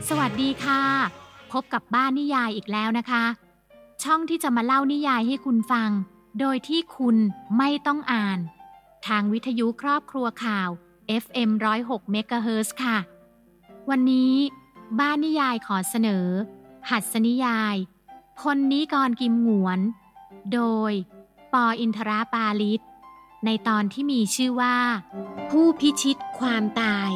สวัสดีค่ะพบกับบ้านนิยายอีกแล้วนะคะช่องที่จะมาเล่านิยายให้คุณฟังโดยที่คุณไม่ต้องอ่านทางวิทยุครอบครัวข่าว FM 106 MHz ค่ะวันนี้บ้านนิยายขอเสนอหัสนิยายพลนิกรกิมหงวนโดยปออินทราปาลิศในตอนที่มีชื่อว่าผู้พิชิตความตาย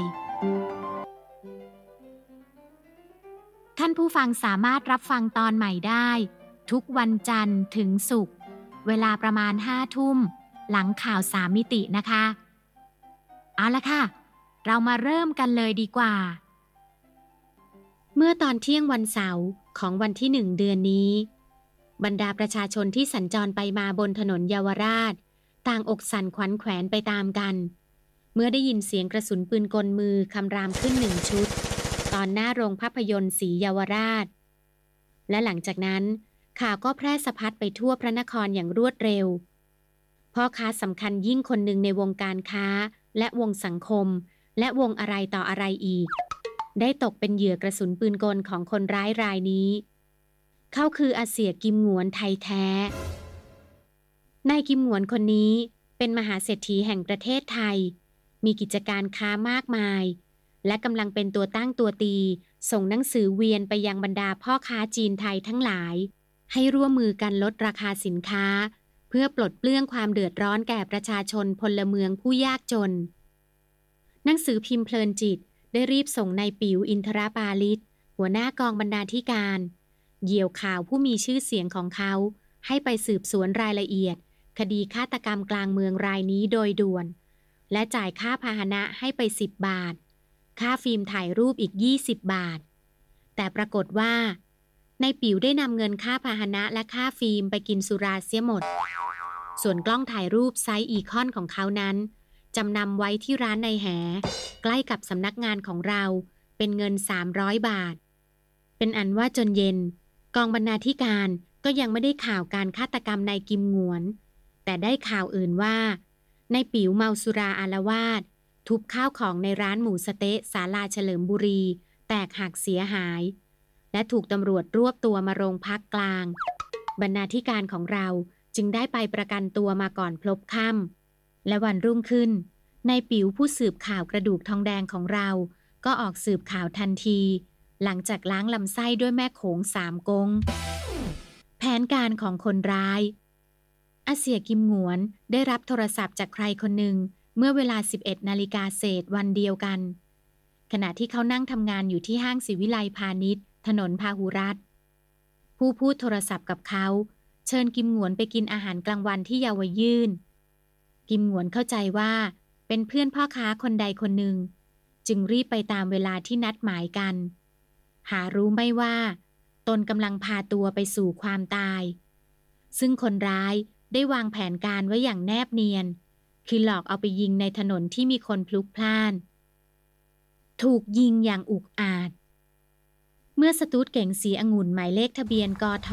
ท่านผู้ฟังสามารถรับฟังตอนใหม่ได้ทุกวันจันทร์ถึงศุกร์เวลาประมาณ5 ทุ่มหลังข่าว3มิตินะคะเอาละค่ะเรามาเริ่มกันเลยดีกว่าเมื่อตอนเที่ยงวันเสาร์ของวันที่1เดือนนี้บรรดาประชาชนที่สัญจรไปมาบนถนนเยาวราชต่างอกสั่นขวัญแขวนไปตามกันเมื่อได้ยินเสียงกระสุนปืนกลมือคำรามขึ้น1 ชุดตอนหน้าโรงภาพยนตร์ศรีเยาวราชและหลังจากนั้นข่าวก็แพร่สะพัดไปทั่วพระนครอย่างรวดเร็วพ่อค้าสำคัญยิ่งคนหนึ่งในวงการค้าและวงสังคมและวงอะไรต่ออะไรอีกได้ตกเป็นเหยื่อกระสุนปืนกลของคนร้ายรายนี้เขาคืออาเสียกิมหงวนไทยแท้นายกิมหงวนคนนี้เป็นมหาเศรษฐีแห่งประเทศไทยมีกิจการค้ามากมายและกำลังเป็นตัวตั้งตัวตีส่งหนังสือเวียนไปยังบรรดาพ่อค้าจีนไทยทั้งหลายให้ร่วมมือกันลดราคาสินค้าเพื่อปลดเปลื้องความเดือดร้อนแก่ประชาชนพลเมืองผู้ยากจนหนังสือพิมพ์เพลินจิตได้รีบส่งนายปิ๋วอินทราปาลิศหัวหน้ากองบรรณาธิการเหยี่ยวข่าวผู้มีชื่อเสียงของเขาให้ไปสืบสวนรายละเอียดคดีฆาตกรรมกลางเมืองรายนี้โดยด่วนและจ่ายค่าพาหนะให้ไป10 บาทค่าฟิล์มถ่ายรูปอีก20 บาทแต่ปรากฏว่านายปิ๋วได้นำเงินค่าพาหนะและค่าฟิล์มไปกินสุราเสียหมดส่วนกล้องถ่ายรูปไซส์อีคอนของเขานั้นจำนำไว้ที่ร้านในแหใกล้กับสำนักงานของเราเป็นเงิน300 บาทเป็นอันว่าจนเย็นกองบรรณาธิการก็ยังไม่ได้ข่าวการฆาตกรรมนายกิมหงวนแต่ได้ข่าวอื่นว่านายปิ๋วเมาสุราอาละวาดทุบข้าวของในร้านหมูสะเต๊ะศาลาเฉลิมบุรีแตกหักเสียหายและถูกตำรวจรวบตัวมาโรงพักกลางบรรณาธิการของเราจึงได้ไปประกันตัวมาก่อนพลบค่ำและวันรุ่งขึ้นนายปิ๋วผู้สืบข่าวกระดูกทองแดงของเราก็ออกสืบข่าวทันทีหลังจากล้างลำไส้ด้วยแม่โขง3 ก๊งแผนการของคนร้ายอาเสียกิมหงวนได้รับโทรศัพท์จากใครคนหนึ่งเมื่อเวลา 11 นาฬิกาเศษวันเดียวกันขณะที่เขานั่งทำงานอยู่ที่ห้างศิวิไลพาณิชย์ถนนพาหุรัตน์ผู้พูดโทรศัพท์กับเขาเชิญกิมหงวนไปกินอาหารกลางวันที่เยาวยื่นกิมหงวนเข้าใจว่าเป็นเพื่อนพ่อค้าคนใดคนหนึ่งจึงรีบไปตามเวลาที่นัดหมายกันหารู้ไม่ว่าตนกำลังพาตัวไปสู่ความตายซึ่งคนร้ายได้วางแผนการไว้อย่างแนบเนียนคือหลอกเอาไปยิงในถนนที่มีคนพลุกพล่านถูกยิงอย่างอุกอาจเมื่อสตูดเก๋งสีองุ่นหมายเลขทะเบียนกท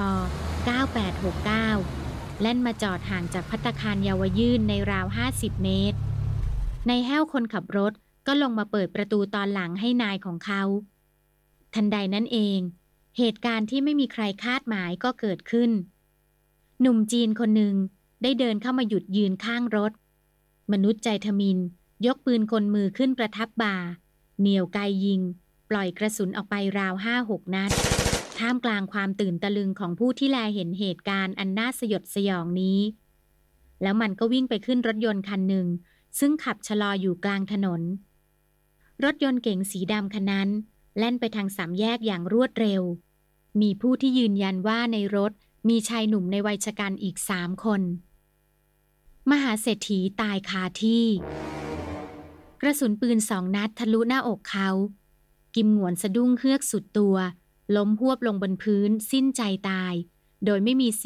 9869แล่นมาจอดห่างจากภัตตาคารเยาวยื่นในราว50 เมตรนายแห้วคนขับรถก็ลงมาเปิดประตูตอนหลังให้นายของเขาทันใดนั้นเองเหตุการณ์ที่ไม่มีใครคาดหมายก็เกิดขึ้นหนุ่มจีนคนหนึ่งได้เดินเข้ามาหยุดยืนข้างรถมนุษย์ใจทมิฬยกปืนกลมือขึ้นประทับบ่าเหนี่ยวไกยิงปล่อยกระสุนออกไปราว 5-6 นัดท่ามกลางความตื่นตะลึงของผู้ที่แลเห็นเหตุการณ์อันน่าสยดสยองนี้แล้วมันก็วิ่งไปขึ้นรถยนต์คันหนึ่งซึ่งขับชะลออยู่กลางถนนรถยนต์เก๋งสีดำคันนั้นแล่นไปทาง3 แยกอย่างรวดเร็วมีผู้ที่ยืนยันว่าในรถมีชายหนุ่มในวัยชกันอีก3 คนมหาเศรษฐีตายคาที่กระสุนปืน2 นัดทะลุหน้าอกเขากิมหงวนสะดุ้งเฮือกสุดตัวล้มฮวบลงบนพื้นสิ้นใจตายโดยไม่มี